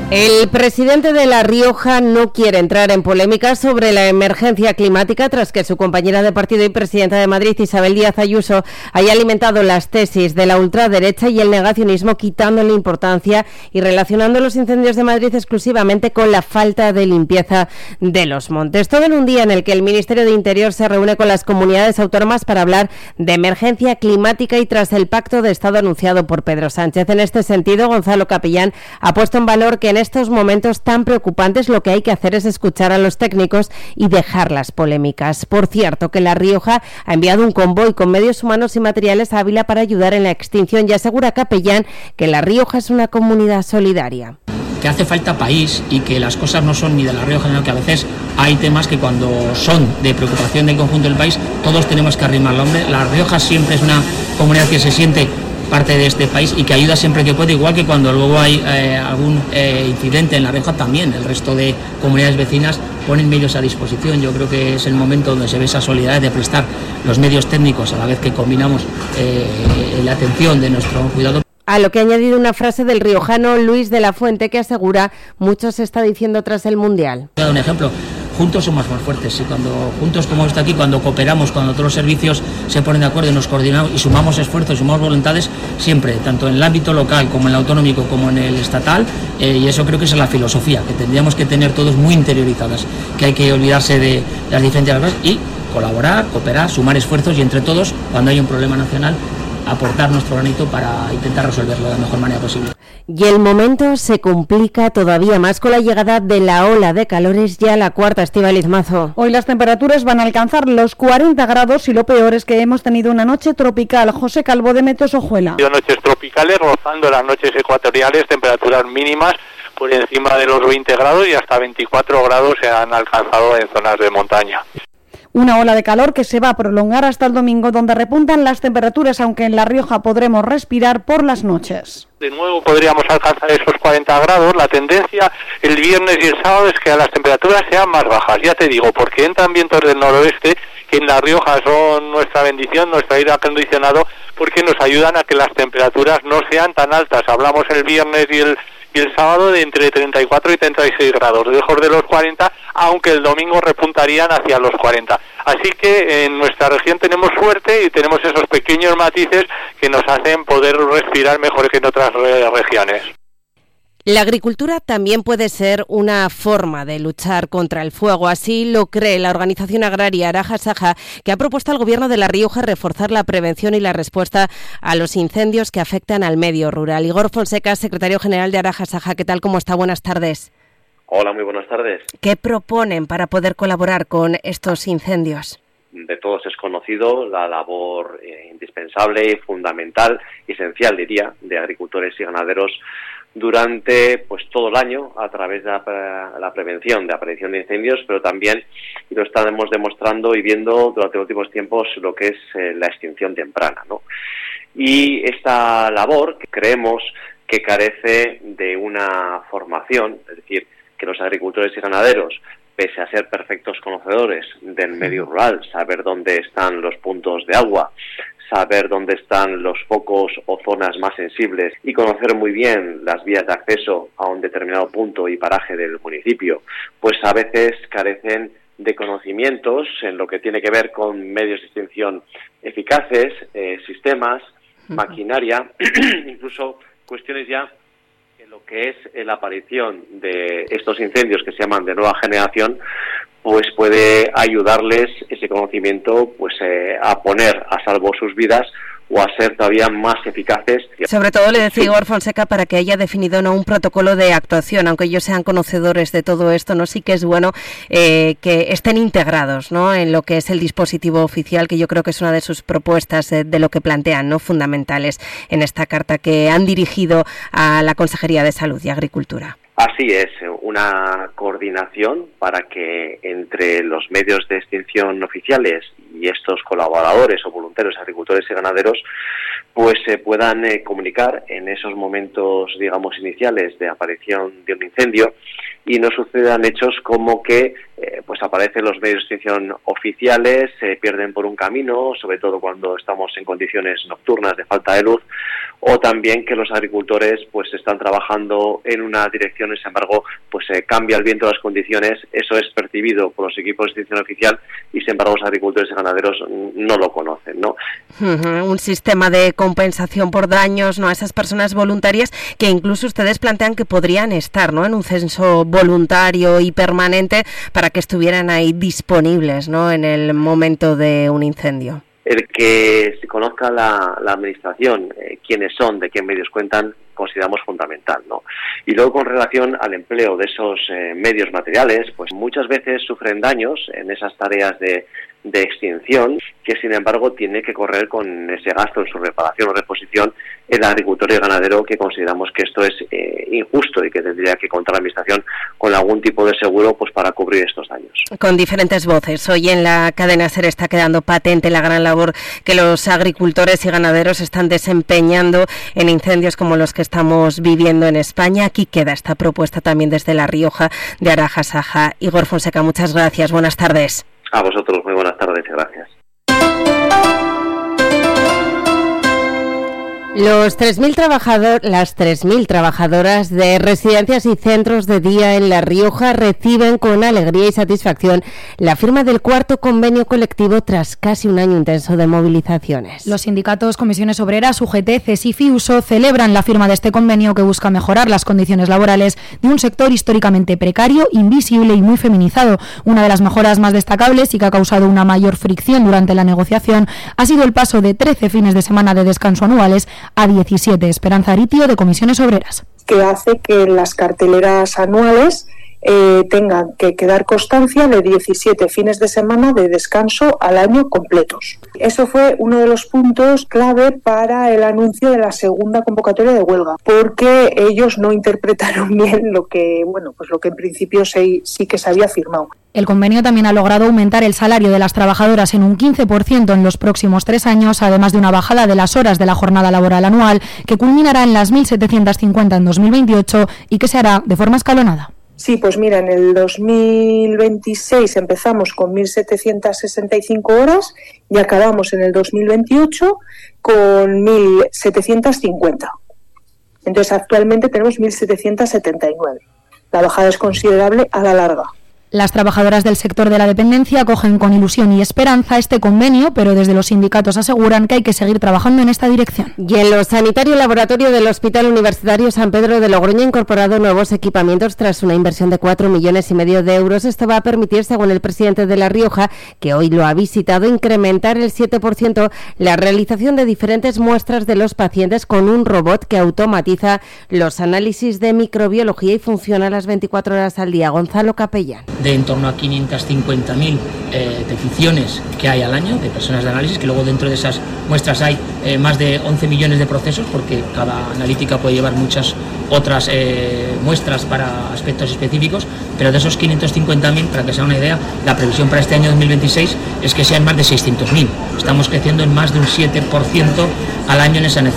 El presidente de La Rioja no quiere entrar en polémica sobre la emergencia climática tras que su compañera de partido y presidenta de Madrid, Isabel Díaz Ayuso, haya alimentado las tesis de la ultraderecha y el negacionismo, quitándole importancia y relacionando los incendios de Madrid exclusivamente con la falta de limpieza de los montes. Todo en un día en el que el Ministerio de Interior se reúne con las comunidades autónomas para hablar de emergencia climática y tras el pacto de Estado anunciado por Pedro Sánchez. En este sentido, Gonzalo Capellán ha puesto en valor que en estos momentos tan preocupantes lo que hay que hacer es escuchar a los técnicos y dejar las polémicas. Por cierto, que La Rioja ha enviado un convoy con medios humanos y materiales a Ávila para ayudar en la extinción y asegura Capellán que La Rioja es una comunidad solidaria. Que hace falta país y que las cosas no son ni de La Rioja, sino que a veces hay temas que cuando son de preocupación del conjunto del país, todos tenemos que arrimar la hombre. La Rioja siempre es una comunidad que se siente parte de este país y que ayuda siempre que puede, igual que cuando luego hay algún incidente en La Rioja, también el resto de comunidades vecinas ponen medios a disposición. Yo creo que es el momento donde se ve esa solidaridad de prestar los medios técnicos a la vez que combinamos la atención de nuestro cuidado. A lo que ha añadido una frase del riojano Luis de la Fuente que asegura mucho se está diciendo tras el Mundial. Voy a dar un ejemplo. Juntos somos más fuertes y cuando juntos, como está aquí, cuando cooperamos, cuando todos los servicios se ponen de acuerdo y nos coordinamos y sumamos esfuerzos, sumamos voluntades, siempre, tanto en el ámbito local como en el autonómico como en el estatal, y eso creo que es la filosofía, que tendríamos que tener todos muy interiorizadas, que hay que olvidarse de las diferencias y colaborar, cooperar, sumar esfuerzos y entre todos, cuando hay un problema nacional, aportar nuestro granito para intentar resolverlo de la mejor manera posible. Y el momento se complica todavía más con la llegada de la ola de calores, ya la cuarta. Estíbaliz Mazo. Hoy las temperaturas van a alcanzar los 40 grados y lo peor es que hemos tenido una noche tropical. José Calvo de Meteos Ojuela. Noches tropicales rozando las noches ecuatoriales, temperaturas mínimas por encima de los 20 grados y hasta 24 grados se han alcanzado en zonas de montaña. Una ola de calor que se va a prolongar hasta el domingo, donde repuntan las temperaturas, aunque en La Rioja podremos respirar por las noches. De nuevo podríamos alcanzar esos 40 grados. La tendencia el viernes y el sábado es que las temperaturas sean más bajas. Ya te digo, porque entran vientos del noroeste, que en La Rioja son nuestra bendición, nuestro aire acondicionado, porque nos ayudan a que las temperaturas no sean tan altas. Hablamos el viernes y el sábado de entre 34 y 36 grados, lejos de los 40, aunque el domingo repuntarían hacia los 40. Así que en nuestra región tenemos suerte y tenemos esos pequeños matices que nos hacen poder respirar mejor que en otras regiones. La agricultura también puede ser una forma de luchar contra el fuego. Así lo cree la organización agraria Araja Saja, que ha propuesto al Gobierno de La Rioja reforzar la prevención y la respuesta a los incendios que afectan al medio rural. Igor Fonseca, secretario general de Araja Saja, ¿qué tal? ¿Cómo está? Buenas tardes. Hola, muy buenas tardes. ¿Qué proponen para poder colaborar con estos incendios? De todos es conocido la labor indispensable, fundamental, esencial, diría, de agricultores y ganaderos durante todo el año a través de la prevención de aparición de incendios, pero también, y lo estamos demostrando y viendo durante los últimos tiempos, lo que es la extinción temprana, ¿no? Y esta labor creemos que carece de una formación, es decir, que los agricultores y ganaderos, pese a ser perfectos conocedores del medio rural, saber dónde están los puntos de agua, saber dónde están los focos o zonas más sensibles y conocer muy bien las vías de acceso a un determinado punto y paraje del municipio, pues a veces carecen de conocimientos en lo que tiene que ver con medios de extinción eficaces, sistemas, maquinaria, incluso cuestiones ya en lo que es la aparición de estos incendios que se llaman de nueva generación, pues puede ayudarles ese conocimiento a poner a salvo sus vidas o a ser todavía más eficaces. Sobre todo le decía Igor Fonseca para que haya definido un protocolo de actuación, aunque ellos sean conocedores de todo esto, no sí que es bueno que estén integrados, ¿no?, en lo que es el dispositivo oficial, que yo creo que es una de sus propuestas de lo que plantean, ¿no?, fundamentales en esta carta que han dirigido a la Consejería de Salud y Agricultura. Así es, una coordinación para que entre los medios de extinción oficiales y estos colaboradores o voluntarios, agricultores y ganaderos, pues se puedan comunicar en esos momentos, digamos, iniciales de aparición de un incendio y no sucedan hechos como que aparecen los medios de extinción oficiales, se pierden por un camino, sobre todo cuando estamos en condiciones nocturnas de falta de luz, o también que los agricultores están trabajando en una dirección, ese embargo, pues cambia el viento las condiciones, eso es percibido por los equipos de extinción oficial y sin embargo los agricultores y ganaderos no lo conocen, ¿no? Un sistema de compensación por daños, ¿no?, a esas personas voluntarias que incluso ustedes plantean que podrían estar, ¿no?, en un censo voluntario y permanente para que estuvieran ahí disponibles, ¿no?, en el momento de un incendio. El que se conozca la administración, quiénes son, de qué medios cuentan, consideramos fundamental, ¿no? Y luego, con relación al empleo de esos medios materiales, pues muchas veces sufren daños en esas tareas de extinción, que sin embargo tiene que correr con ese gasto en su reparación o reposición el agricultor y el ganadero, que consideramos que esto es injusto y que tendría que contar la administración con algún tipo de seguro pues para cubrir estos daños. Con diferentes voces, hoy en la cadena SER está quedando patente la gran labor que los agricultores y ganaderos están desempeñando en incendios como los que estamos viviendo en España. Aquí queda esta propuesta también desde La Rioja, de Araja Saja. Igor Fonseca, muchas gracias, buenas tardes. A vosotros, muy buenas tardes y gracias. Las 3.000 trabajadoras de residencias y centros de día en La Rioja reciben con alegría y satisfacción la firma del 4º convenio colectivo tras casi un año intenso de movilizaciones. Los sindicatos Comisiones Obreras, UGT, CESIF y USO celebran la firma de este convenio que busca mejorar las condiciones laborales de un sector históricamente precario, invisible y muy feminizado. Una de las mejoras más destacables y que ha causado una mayor fricción durante la negociación ha sido el paso de 13 fines de semana de descanso anuales a 17. Esperanza Aritio, de Comisiones Obreras. Que hace que en las carteleras anuales tengan que quedar constancia de 17 fines de semana de descanso al año completos. Eso fue uno de los puntos clave para el anuncio de la segunda convocatoria de huelga, porque ellos no interpretaron bien lo que en principio sí que se había firmado. El convenio también ha logrado aumentar el salario de las trabajadoras en un 15% en los próximos 3 años, además de una bajada de las horas de la jornada laboral anual, que culminará en las 1.750 en 2028 y que se hará de forma escalonada. Sí, pues mira, en el 2026 empezamos con 1.765 horas y acabamos en el 2028 con 1.750. Entonces, actualmente tenemos 1.779. La bajada es considerable a la larga. Las trabajadoras del sector de la dependencia acogen con ilusión y esperanza este convenio, pero desde los sindicatos aseguran que hay que seguir trabajando en esta dirección. Y en lo sanitario, el laboratorio del Hospital Universitario San Pedro de Logroño ha incorporado nuevos equipamientos tras una inversión de 4,5 millones de euros. Esto va a permitir, según el presidente de La Rioja, que hoy lo ha visitado, incrementar el 7% la realización de diferentes muestras de los pacientes con un robot que automatiza los análisis de microbiología y funciona las 24 horas al día. Gonzalo Capellán. De en torno a 550.000 peticiones que hay al año de personas de análisis, que luego dentro de esas muestras hay más de 11 millones de procesos, porque cada analítica puede llevar muchas otras muestras para aspectos específicos, pero de esos 550.000, para que sea una idea, la previsión para este año 2026 es que sean más de 600.000. Estamos creciendo en más de un 7% al año en esa necesidad.